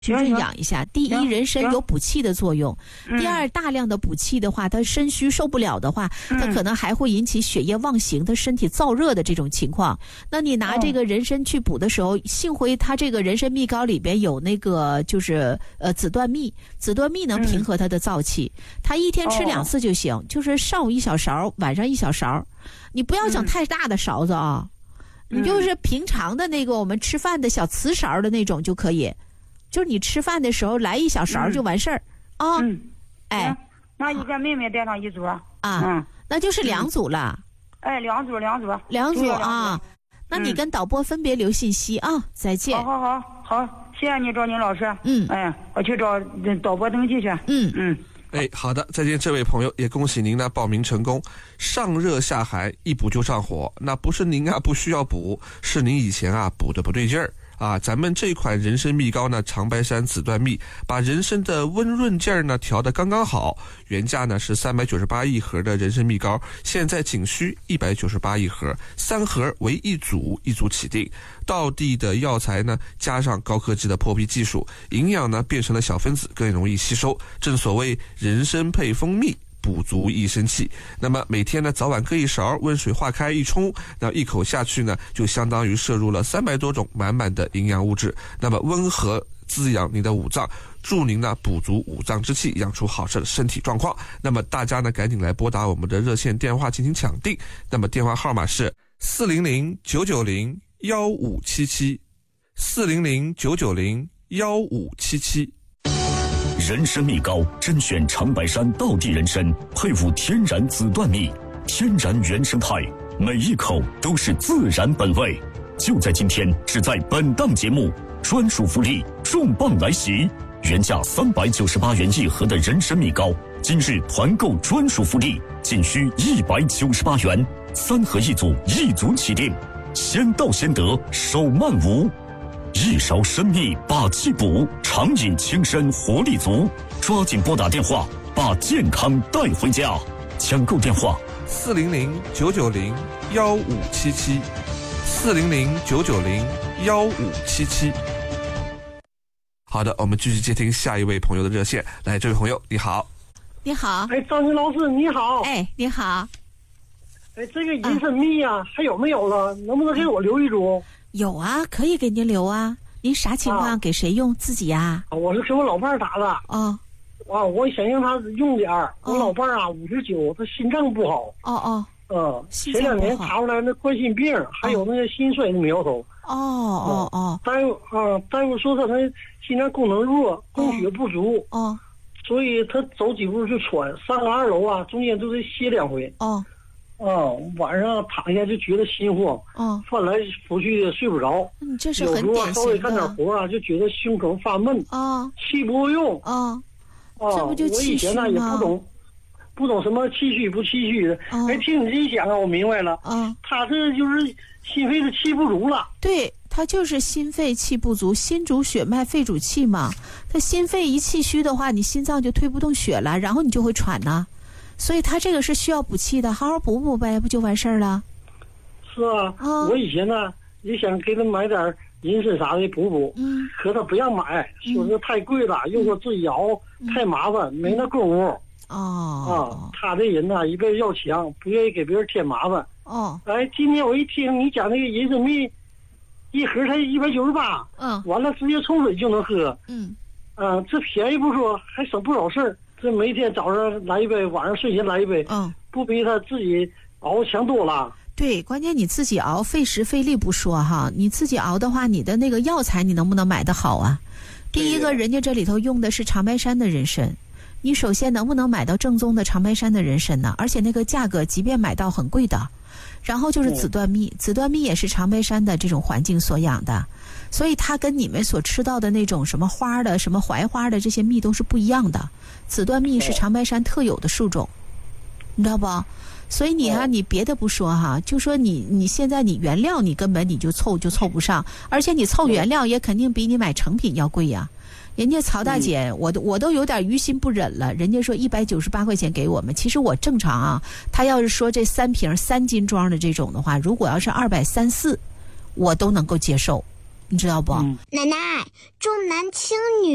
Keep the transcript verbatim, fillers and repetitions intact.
去润养一下。第一，人参有补气的作用；第二，大量的补气的话，它肾虚受不了的话，它可能还会引起血液妄行的身体燥热的这种情况。那你拿这个人参去补的时候，幸亏它这个人参蜜膏里边有那个就是呃紫椴蜜，紫椴蜜能平和它的燥气。它一天吃两次就行，就是上午一小勺，晚上一小勺。你不要整太大的勺子啊，你就是平常的那个我们吃饭的小瓷勺的那种就可以。就是你吃饭的时候来一小勺就完事儿啊， 嗯， 哎， 那一个妹妹带上一组啊， 嗯，那就是两组了， 哎，两组两组两组啊，那你跟导播分别留信息啊，再见。 好好好好，谢谢你赵宁老师， 嗯， 哎，我去找导播登记去， 嗯嗯。 哎，好的，再见，这位朋友，也恭喜您呢报名成功。上热下寒，一补就上火，那不是您啊不需要补，是您以前啊补的不对劲儿。啊，咱们这款人参蜜膏呢，长白山紫椴蜜，把人参的温润劲儿呢调得刚刚好。原价呢是三百九十八一盒的人参蜜膏，现在仅需一百九十八一盒，三盒为一组，一组起订。道地的药材呢，加上高科技的破壁技术，营养呢变成了小分子，更容易吸收。正所谓人参配蜂蜜，补足一身气。那么每天呢早晚各一勺，温水化开一冲，那一口下去呢就相当于摄入了三百多种满满的营养物质，那么温和滋养您的五脏，助您呢补足五脏之气，养出好的身体状况。那么大家呢赶紧来拨打我们的热线电话进行抢订，那么电话号码是四零零九九零幺五七七，四零零九九零幺五七七。 人参蜜膏甄选长白山道地人参，配伍天然紫椴蜜，天然原生态，每一口都是自然本味。就在今天，只在本档节目，专属福利重磅来袭！原价三百九十八元一盒的人参蜜膏，今日团购专属福利，仅需一百九十八元，三盒一组，一组起订，先到先得，手慢无。一勺参蜜把气补，常饮轻身活力足，抓紧拨打电话，把健康带回家。抢购电话： 四零零九九零幺五七七，四零零九九零幺五七七。好的，我们继续接听下一位朋友的热线。来，这位朋友，你好。 你好。 哎，张明老师，你好。 哎，你好。 哎，这个人参蜜呀、啊，还有没有了？能不能给我留一组？ 有啊，可以给您留啊。您啥情况？啊、给谁用？自己呀、 啊？我是给我老伴儿打的。 哦。 啊，我想让他用点儿。哦、我老伴儿啊，五十九，他心脏不好。 哦哦。 嗯，前两年查出来那冠心病，哦、还有那个心衰的苗头。 哦哦哦。 大夫啊，大夫说他那心脏功能弱，供血不足。 哦。 所以他走几步就喘，上个二楼啊，中间都得歇两回。 哦。 啊，晚上躺下就觉得心慌， 哦， 翻来覆去的睡不着。 嗯，这是很典型的。 有时候稍微干点活啊，就觉得胸口发闷。 啊， 气不够用。 啊， 啊， 这不就气虚吗？ 我以前呢也不懂，不懂什么气虚不气虚的。 哦、 哎，听你这一讲啊，我明白了。 啊， 他这就是心肺的气不足了。 对，他就是心肺气不足，心主血脉，肺主气嘛。他心肺一气虚的话，你心脏就推不动血了，然后你就会喘呐。所以他这个是需要补气的，好好补补呗，不就完事儿了？ 是啊，哦、我以前呢也想给他买点人参啥的补补， 嗯， 可他不让买，说是太贵了，嗯、又说自己熬、嗯、太麻烦，没那功夫。 哦， 啊，他这人呢一辈子要强，不愿意给别人添麻烦。 哦， 哎，今天我一听你讲那个人参蜜，一盒才一百九十八， 嗯， 完了直接冲水就能喝， 嗯， 嗯、呃，这便宜不说，还省不少事儿。这每天早上来一杯，晚上睡前来一杯， 嗯， 不比他自己熬强多了。 对，关键你自己熬费时费力不说哈，你自己熬的话，你的那个药材你能不能买得好啊？第一个，人家这里头用的是长白山的人参，你首先能不能买到正宗的长白山的人参呢？而且那个价格，即便买到很贵的。然后就是紫椴蜜，紫椴蜜也是长白山的这种环境所养的，所以它跟你们所吃到的那种什么花的、什么槐花的这些蜜都是不一样的。紫椴蜜是长白山特有的树种，你知道不？所以你哈、啊，你别的不说哈，就说你你现在你原料你根本你就凑就凑不上，而且你凑原料也肯定比你买成品要贵呀。人家曹大姐，嗯、我都我都有点于心不忍了。人家说一百九十八块钱给我们，其实我正常啊。他要是说这三瓶三斤装的这种的话，如果要是二百三四，我都能够接受，你知道不？ 嗯、奶奶重男轻女。